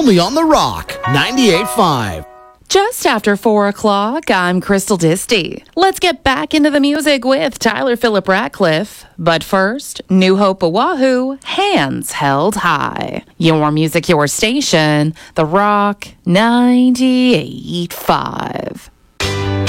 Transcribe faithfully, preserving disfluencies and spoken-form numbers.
only on The Rock, ninety-eight point five. Just after four o'clock, I'm Crystal Disty. Let's get back into the music with Tyler Phillip Ratcliffe. But first, New Hope Oahu, Hands Held High. Your music, your station, The Rock ninety-eight point five.